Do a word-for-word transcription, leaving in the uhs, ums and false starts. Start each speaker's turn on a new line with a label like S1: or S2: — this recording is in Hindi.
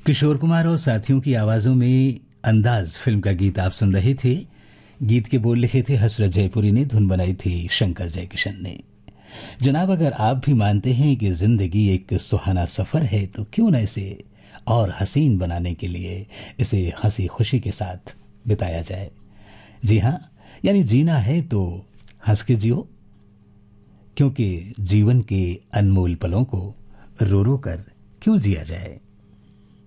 S1: किशोर कुमार और साथियों की आवाजों में अंदाज फिल्म का गीत आप सुन रहे थे। गीत के बोल लिखे थे हसरत जयपुरी ने, धुन बनाई थी शंकर जयकिशन ने। जनाब, अगर आप भी मानते हैं कि जिंदगी एक सुहाना सफर है तो क्यों न इसे और हसीन बनाने के लिए इसे हंसी खुशी के साथ बिताया जाए। जी हाँ, यानी जीना है तो हंस के जियो, क्योंकि जीवन के अनमोल पलों को रो रो कर क्यों जिया जाए।